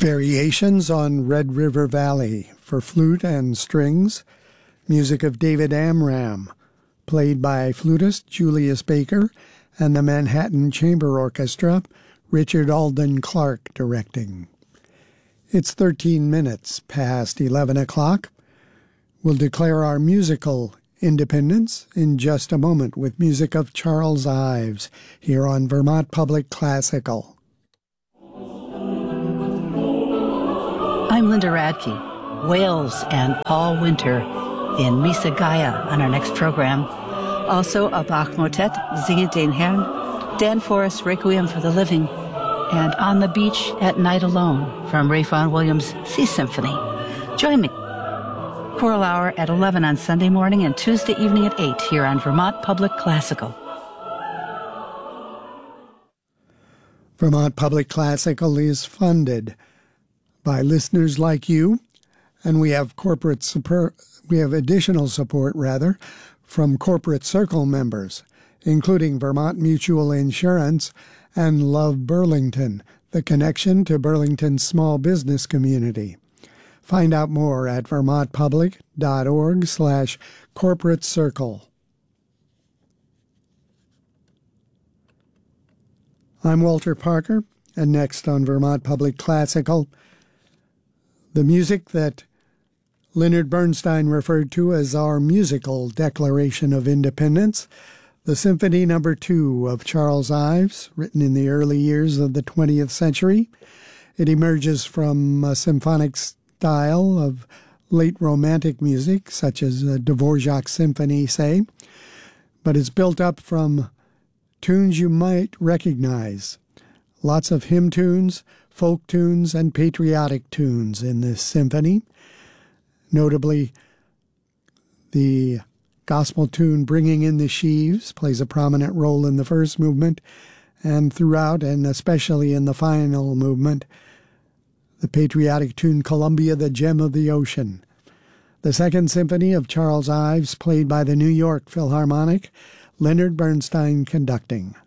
Variations on Red River Valley for flute and strings, music of David Amram, played by flutist Julius Baker and the Manhattan Chamber Orchestra, Richard Alden Clark directing. It's 13 minutes past 11 o'clock. We'll declare our musical independence in just a moment with music of Charles Ives here on Vermont Public Classical. I'm Linda Radke. Wales and Paul Winter in Misa Gaia on our next program. Also a Bach motet, Singe den Herrn, Dan Forrest, Requiem for the Living, and On the Beach at Night Alone from Ralph Vaughan Williams' Sea Symphony. Join me. Choral Hour at 11 on Sunday morning and Tuesday evening at 8 here on Vermont Public Classical. Vermont Public Classical is funded by listeners like you, and we have additional support from Corporate Circle members, including Vermont Mutual Insurance and Love Burlington, the connection to Burlington's small business community. Find out more at vermontpublic.org/corporate circle. I'm Walter Parker, and next on Vermont Public Classical, the music that Leonard Bernstein referred to as our musical Declaration of Independence, the Symphony No. 2 of Charles Ives, written in the early years of the 20th century. It emerges from a symphonic style of late Romantic music, such as a Dvorak symphony, say, but it's built up from tunes you might recognize. Lots of hymn tunes, folk tunes, and patriotic tunes in this symphony. Notably, the gospel tune Bringing in the Sheaves plays a prominent role in the first movement, and throughout, and especially in the final movement, the patriotic tune Columbia, the Gem of the Ocean. The Second Symphony of Charles Ives, played by the New York Philharmonic, Leonard Bernstein conducting.